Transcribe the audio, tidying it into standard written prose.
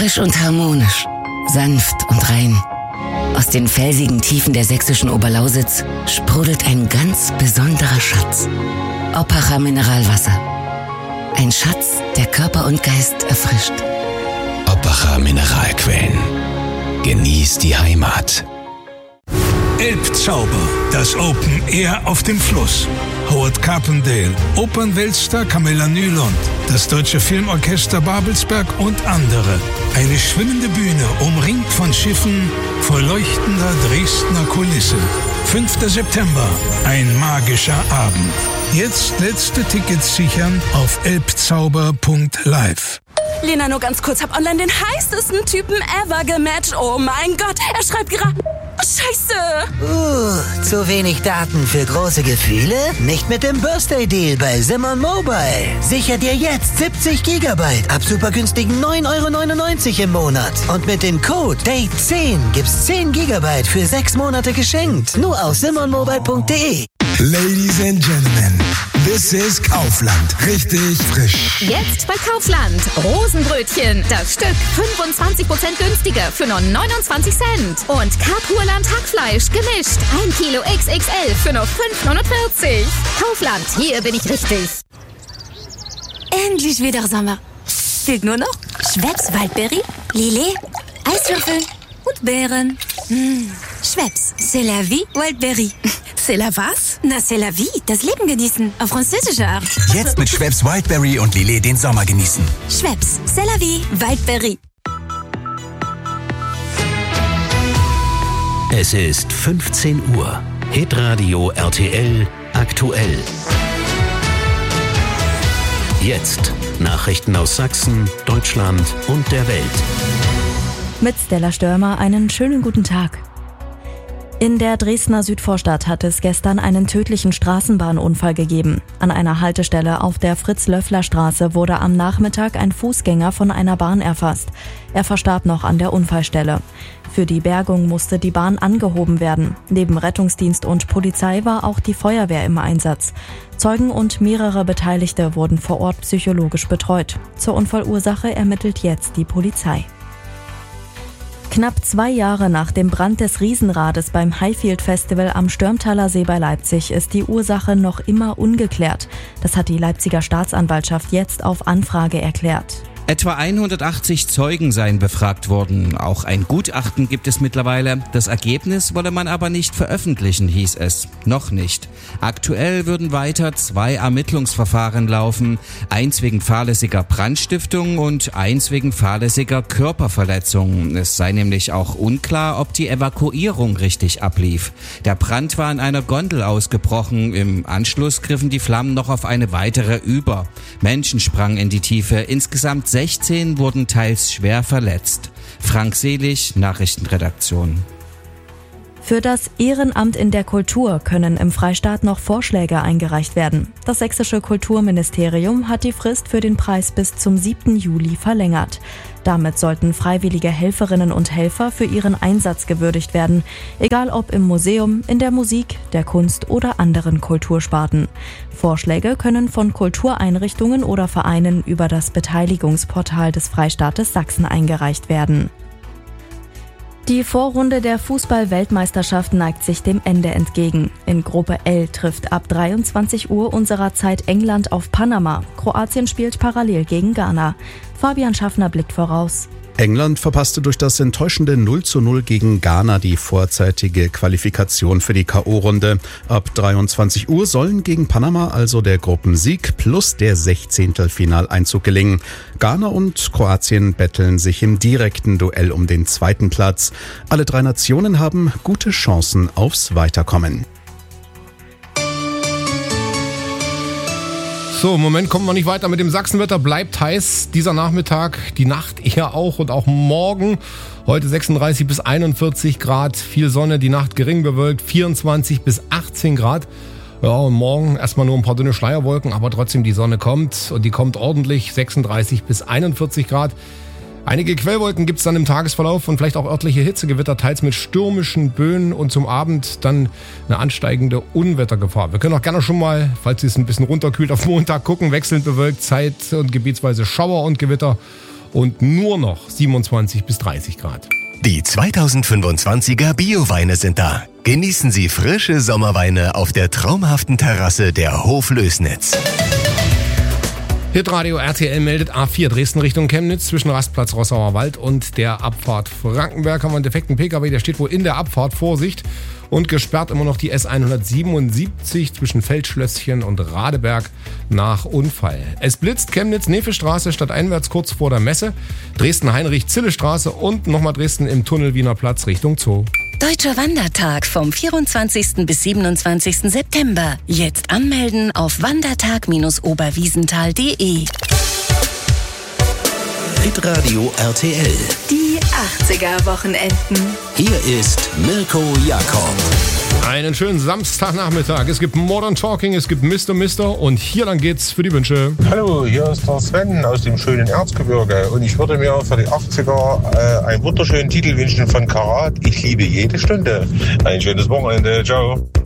Frisch und harmonisch, sanft und rein. Aus den felsigen Tiefen der sächsischen Oberlausitz sprudelt ein ganz besonderer Schatz. Oppacher Mineralwasser. Ein Schatz, der Körper und Geist erfrischt. Oppacher Mineralquellen. Genieß die Heimat. Elbzauber, das Open Air auf dem Fluss. Howard Carpendale, Opernweltstar Camilla Nylund, das Deutsche Filmorchester Babelsberg und andere. Eine schwimmende Bühne, umringt von Schiffen, vor leuchtender Dresdner Kulisse. 5. September, ein magischer Abend. Jetzt letzte Tickets sichern auf elbzauber.live. Lena, nur ganz kurz, hab online den heißesten Typen ever gematcht. Oh mein Gott, er schreibt gerade... Scheiße! Zu wenig Daten für große Gefühle? Nicht mit dem Birthday Deal bei Simon Mobile. Sicher dir jetzt 70 GB ab super günstigen 9,99 € im Monat. Und mit dem Code DATE10 gibt's 10 GB für 6 Monate geschenkt. Nur auf simonmobile.de. Ladies and Gentlemen, this is Kaufland. Richtig frisch. Jetzt bei Kaufland. Rosenbrötchen. Das Stück 25% günstiger für nur 29 Cent. Und Kapurland Hackfleisch gemischt. 1 Kilo XXL für nur 5,49 €. Kaufland, hier bin ich richtig. Endlich wieder Sommer. Fehlt nur noch Schweppes Waldberry, Lillet, Eiswürfel und Beeren. Schweppes, c'est la vie, Waldberry. C'est la was? Na, c'est la vie, das Leben genießen, auf französische Art. Jetzt mit Schweppes Wildberry und Lillet den Sommer genießen. Schweppes, c'est la vie, Waldberry. Es ist 15 Uhr. Hitradio RTL aktuell. Jetzt Nachrichten aus Sachsen, Deutschland und der Welt. Mit Stella Störmer einen schönen guten Tag. In der Dresdner Südvorstadt hat es gestern einen tödlichen Straßenbahnunfall gegeben. An einer Haltestelle auf der Fritz-Löffler-Straße wurde am Nachmittag ein Fußgänger von einer Bahn erfasst. Er verstarb noch an der Unfallstelle. Für die Bergung musste die Bahn angehoben werden. Neben Rettungsdienst und Polizei war auch die Feuerwehr im Einsatz. Zeugen und mehrere Beteiligte wurden vor Ort psychologisch betreut. Zur Unfallursache ermittelt jetzt die Polizei. Knapp 2 Jahre nach dem Brand des Riesenrades beim Highfield Festival am Störmtaler See bei Leipzig ist die Ursache noch immer ungeklärt. Das hat die Leipziger Staatsanwaltschaft jetzt auf Anfrage erklärt. Etwa 180 Zeugen seien befragt worden. Auch ein Gutachten gibt es mittlerweile. Das Ergebnis wolle man aber nicht veröffentlichen, hieß es. Noch nicht. Aktuell würden weiter 2 Ermittlungsverfahren laufen. Eins wegen fahrlässiger Brandstiftung und eins wegen fahrlässiger Körperverletzung. Es sei nämlich auch unklar, ob die Evakuierung richtig ablief. Der Brand war in einer Gondel ausgebrochen. Im Anschluss griffen die Flammen noch auf eine weitere über. Menschen sprangen in die Tiefe. Insgesamt 16 wurden teils schwer verletzt. Frank Selig, Nachrichtenredaktion. Für das Ehrenamt in der Kultur können im Freistaat noch Vorschläge eingereicht werden. Das sächsische Kulturministerium hat die Frist für den Preis bis zum 7. Juli verlängert. Damit sollten freiwillige Helferinnen und Helfer für ihren Einsatz gewürdigt werden, egal ob im Museum, in der Musik, der Kunst oder anderen Kultursparten. Vorschläge können von Kultureinrichtungen oder Vereinen über das Beteiligungsportal des Freistaates Sachsen eingereicht werden. Die Vorrunde der Fußball-Weltmeisterschaft neigt sich dem Ende entgegen. In Gruppe L trifft ab 23 Uhr unserer Zeit England auf Panama. Kroatien spielt parallel gegen Ghana. Fabian Schaffner blickt voraus. England verpasste durch das enttäuschende 0:0 gegen Ghana die vorzeitige Qualifikation für die K.O.-Runde. Ab 23 Uhr sollen gegen Panama also der Gruppensieg plus der 16. Finaleinzug gelingen. Ghana und Kroatien betteln sich im direkten Duell um den 2. Platz. Alle 3 Nationen haben gute Chancen aufs Weiterkommen. So, im Moment kommen wir nicht weiter mit dem Sachsenwetter. Bleibt heiß dieser Nachmittag, die Nacht eher auch und auch morgen. Heute 36 bis 41 Grad, viel Sonne, die Nacht gering bewölkt, 24 bis 18 Grad. Ja, und morgen erstmal nur ein paar dünne Schleierwolken, aber trotzdem die Sonne kommt und die kommt ordentlich, 36 bis 41 Grad. Einige Quellwolken gibt es dann im Tagesverlauf und vielleicht auch örtliche Hitzegewitter, teils mit stürmischen Böen und zum Abend dann eine ansteigende Unwettergefahr. Wir können auch gerne schon mal, falls es ein bisschen runterkühlt, auf Montag gucken, wechselnd bewölkt, zeit- und gebietsweise Schauer und Gewitter. und nur noch 27 bis 30 Grad. Die 2025er Bio-Weine sind da. Genießen Sie frische Sommerweine auf der traumhaften Terrasse der Hoflößnitz. Hitradio RTL meldet A4 Dresden Richtung Chemnitz zwischen Rastplatz Rossauer Wald und der Abfahrt Frankenberg haben wir einen defekten PKW, der steht wohl in der Abfahrt, Vorsicht, und gesperrt immer noch die S177 zwischen Feldschlösschen und Radeberg nach Unfall. Es blitzt Chemnitz Nevestraße stadteinwärts kurz vor der Messe, Dresden Heinrich-Zille-Straße und nochmal Dresden im Tunnel Wiener Platz Richtung Zoo. Deutscher Wandertag vom 24. bis 27. September. Jetzt anmelden auf wandertag-oberwiesenthal.de. Hitradio RTL. Die 80er-Wochenenden. Hier ist Mirko Jakob. Einen schönen Samstagnachmittag. Es gibt Modern Talking, es gibt Mr. und hier dann geht's für die Wünsche. Hallo, hier ist der Sven aus dem schönen Erzgebirge und ich würde mir für die 80er einen wunderschönen Titel wünschen von Karat. Ich liebe jede Stunde. Ein schönes Wochenende. Ciao.